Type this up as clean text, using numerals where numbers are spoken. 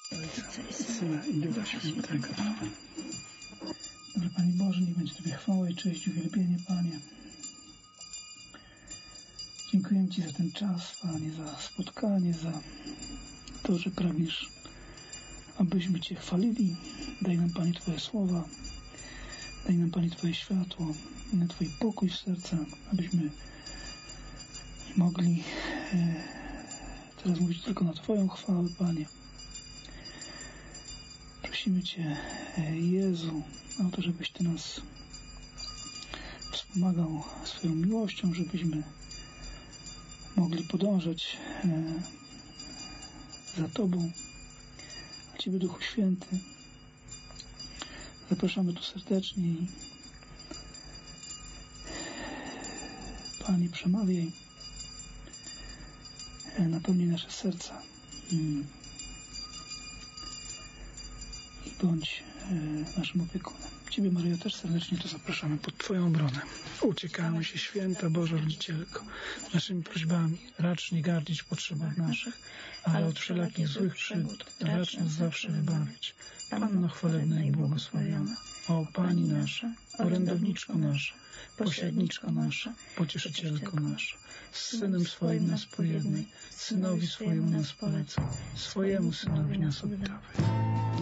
Ojca i Syna i Ducha Świętego. Dobry Panie Boże, niech będzie Tobie chwała i cześć, uwielbienie, Panie. Dziękujemy Ci za ten czas, Panie, za spotkanie, za to, że pragniesz, abyśmy Cię chwalili. Daj nam, Panie, Twoje słowa, daj nam, Panie, Twoje światło, Twój pokój w serca, abyśmy mogli teraz mówić tylko na Twoją chwałę, Panie. Prosimy Cię, Jezu, o to, żebyś Ty nas wspomagał swoją miłością, żebyśmy mogli podążać za Tobą. A Ciebie, Duchu Święty, zapraszamy tu serdecznie i Panie, przemawiaj, napełnij nasze serca i bądź naszym opiekunem. Ciebie, Maryjo, też serdecznie tu zapraszamy pod Twoją obronę. Uciekamy się, Święta Boża Rodzicielko, naszymi prośbami. Racz nie gardzić w potrzebach naszych, ale od wszelakich złych przygód racz nas zawsze wybawić. Panno chwalebna i błogosławiona, o Pani nasza, orędowniczko nasza, pośredniczko nasza, pocieszycielko nasza, z Synem swoim nas pojednaj, Synowi swojemu nas polecaj, swojemu Synowi nas oddawaj.